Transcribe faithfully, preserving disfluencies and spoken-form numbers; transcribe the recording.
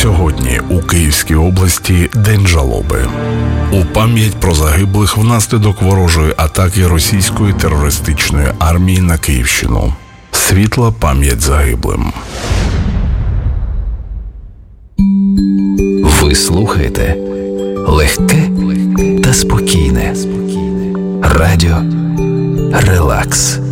Сьогодні у Київській області День жалоби. У пам'ять про загиблих внаслідок ворожої атаки російської терористичної армії на Київщину. Світла пам'ять загиблим. Ви слухаєте легке та спокійне радіо Релакс.